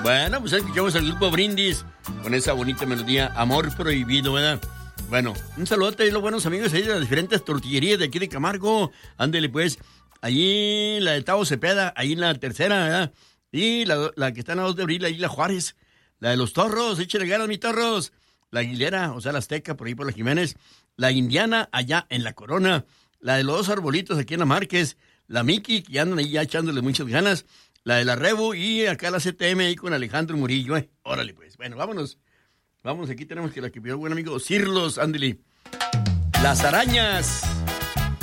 Bueno, pues escuchamos al grupo Brindis con esa bonita melodía, Amor Prohibido, ¿verdad? Bueno, un saludote a los buenos amigos ahí de las diferentes tortillerías de aquí de Camargo. Ándele pues, allí la de Tavo Cepeda, ahí en la tercera, ¿verdad? Y la que está en la 2 de abril, ahí la Juárez, la de los Torros, échale ganas, mis Torros. La Aguilera, o sea, la Azteca, por ahí por la Jiménez. La Indiana, allá en la Corona. La de los dos arbolitos, aquí en la Márquez. La Miki, que andan ahí ya echándole muchas ganas. La de la Rebu y acá la CTM ahí con Alejandro Murillo, Órale, pues. Bueno, vámonos. Vamos, aquí tenemos que la que pidió el buen amigo Cirlos, ándele. Las arañas.